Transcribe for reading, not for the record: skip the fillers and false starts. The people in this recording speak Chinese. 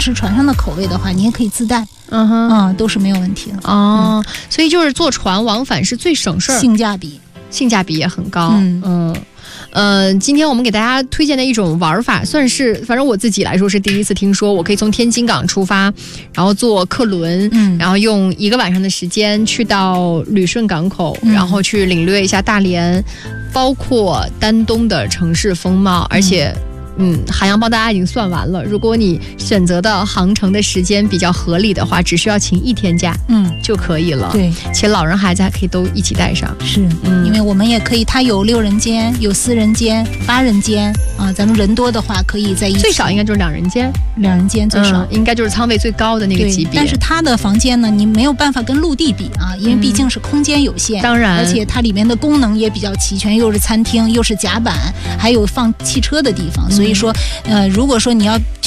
吃船上的口味的话，你也可以自带，都是没有问题的。 所以就是坐船往返是最省事儿，性价比也很高。今天我们给大家推荐的一种玩法，算是反正我自己来说是第一次听说，我可以从天津港出发，然后坐客轮，然后用1个晚上的时间去到旅顺港口，然后去领略一下大连，包括丹东的城市风貌，而且韩阳帮大家已经算完了，如果你选择的航程的时间比较合理的话，只需要请1天假就可以了。 对， 且老人孩子还可以都一起带上。 是，因为我们也可以，它有6人间，有4人间、8人间啊，咱们人多的话可以在一起。 最少应该就是2人间 ，2人间最少， 应该就是舱位最高的那个级别。 但是它的房间呢，你没有办法跟陆地比啊，因为毕竟是空间有限。 当然， 而且它里面的功能也比较齐全，又是餐厅，又是甲板，还有放汽车的地方。所以说，如果说你要